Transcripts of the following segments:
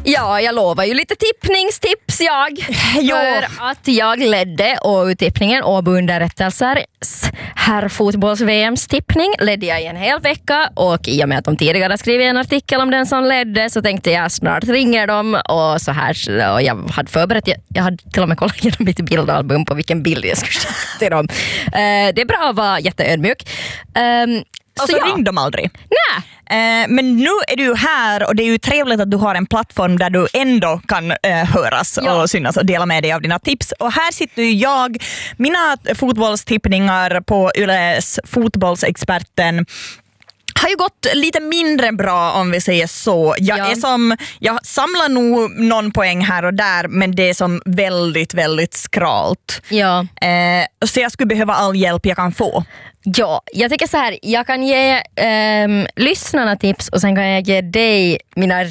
Ja, jag lovar ju lite tippningstips för att jag ledde OU-tippningen, Åbo Underrättelsers herrfotbolls-VMs tippning ledde jag i en hel vecka, och i och med att de tidigare skrivit en artikel om den som ledde så tänkte jag snart ringer dem och så här, och jag hade förberett, jag hade till och med kollat igenom mitt bildalbum på vilken bild jag skulle skicka till dem. Det är bra att vara jätteödmjuk. Och så ring dem aldrig. Nej. Men nu är du här och det är ju trevligt att du har en plattform där du ändå kan höras och synas och dela med dig av dina tips. Och här sitter ju jag, mina fotbollstippningar på Yles fotbollsexperten har ju gått lite mindre bra, om vi säger så. Jag samlar nog någon poäng här och där, men det är som väldigt, väldigt skralt. Ja. Så jag skulle behöva all hjälp jag kan få. Ja, jag tycker så här, jag kan ge lyssnarna tips och sen kan jag ge dig mina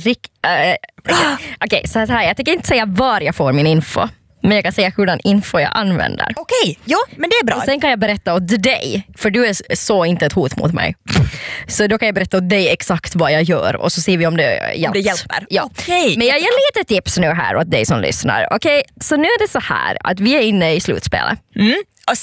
Okej, så här, jag tänker inte säga var jag får min info, men jag kan säga hurdan info jag använder. Okej, ja, men det är bra. Och sen kan jag berätta åt dig, för du är så inte ett hot mot mig. Så då kan jag berätta åt dig exakt vad jag gör och så ser vi om det hjälper. Ja. Okej. Men jag ger lite tips nu här åt dig som lyssnar. Okej, så nu är det så här att vi är inne i slutspelet. Och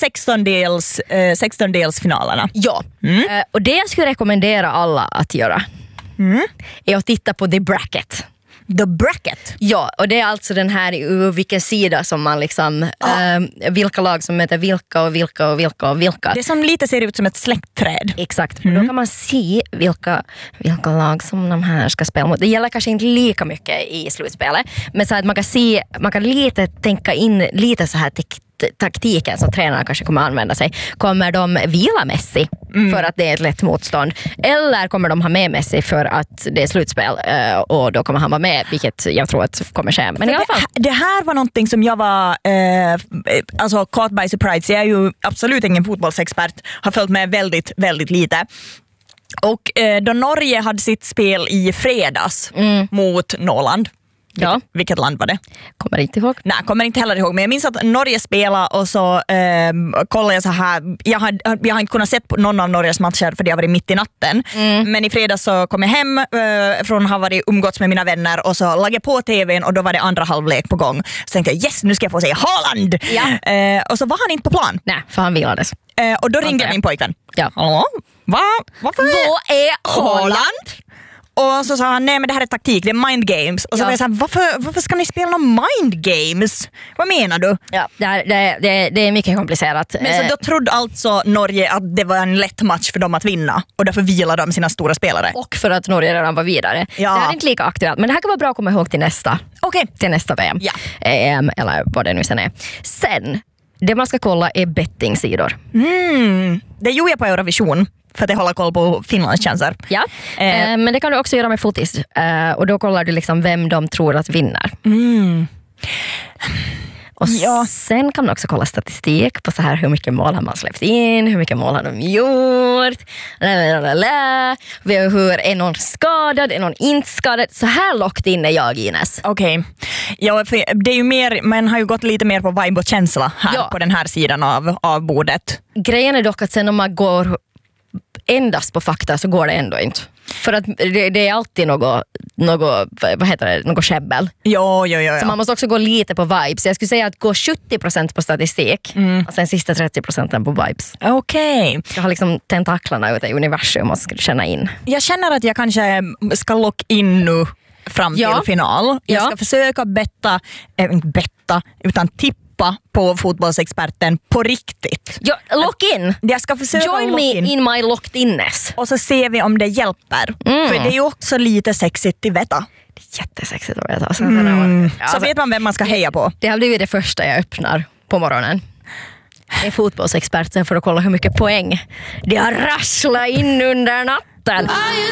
16-delsfinalerna. Ja, och det jag skulle rekommendera alla att göra är att titta på The Bracket. The Bracket? Ja, och det är alltså den här vilken sida som man liksom vilka lag som heter vilka och vilka och vilka och vilka. Det som lite ser ut som ett släktträd. Exakt, då kan man se vilka lag som de här ska spela mot. Det gäller kanske inte lika mycket i slutspelet, men så att man kan lite tänka in lite så här taktiken som tränarna kanske kommer använda sig. Kommer de vila Messi för att det är ett lätt motstånd? Eller kommer de ha med Messi för att det är slutspel och då kommer han vara med, vilket jag tror att kommer ske. Men i alla fall. Det här var någonting som jag var alltså caught by surprise. Jag är ju absolut ingen fotbollsexpert, har följt med väldigt, väldigt lite. Och då Norge hade sitt spel i fredags mot Norrland. Ja. Vilket land var det? Kommer inte ihåg. Nej, kommer inte heller ihåg. Men jag minns att Norge spelade och så kollade jag så här. Jag har inte kunnat se på någon av Norges matcher för det har varit mitt i natten. Men i fredags så kom jag hem från att ha varit umgåtts med mina vänner och så lagade jag på tvn och då var det andra halvlek på gång. Så tänkte jag, yes, nu ska jag få se Haaland! Ja. Och så var han inte på plan. Nej, för han vilades. Och då ringde jag min pojkvän. Ja. Varför är Haaland? Och så sa han, nej men det här är taktik, det är mind games. Och så var jag så här, varför ska ni spela någon mind games? Vad menar du? Ja, det är mycket komplicerat. Men så då trodde alltså Norge att det var en lätt match för dem att vinna. Och därför vilade de sina stora spelare. Och för att Norge redan var vidare. Ja. Det här är inte lika aktuellt, men det här kan vara bra att komma ihåg till nästa. Okej. Till nästa VM. Ja. EM eller vad det nu sen är. Sen, det man ska kolla är bettingsidor. Det gjorde jag på Eurovision. För att jag håller koll på Finlands chanser. Ja, men det kan du också göra med fotis. Och då kollar du liksom vem de tror att vinner. Och sen kan man också kolla statistik på så här hur mycket mål har man släppt in, hur mycket mål har de gjort, hur är någon skadad, är någon inte skadad. Så här lockt in är jag, Ines. Okej. Ja, det är ju mer, man har ju gått lite mer på vibe och känsla här på den här sidan av bordet. Grejen är dock att sen om man går endast på fakta så går det ändå inte. För att det är alltid något käbbel. Ja. Så man måste också gå lite på vibes. Jag skulle säga att gå 70% på statistik och sen sista 30% på vibes. Okej. Jag har liksom tentaklarna ute i universum och ska känna in. Jag känner att jag kanske ska locka in nu fram till final. Jag ska försöka tippa på fotbollsexperten på riktigt. Ja, lock in! Jag ska försöka join me in my locked inness. Och så ser vi om det hjälper. För det är ju också lite sexigt att veta. Det är jättesexigt att veta. Så vet man vem man ska heja på. Det har blivit det första jag öppnar på morgonen. En fotbollsexpert för att kolla hur mycket poäng det har rasslat in under natten.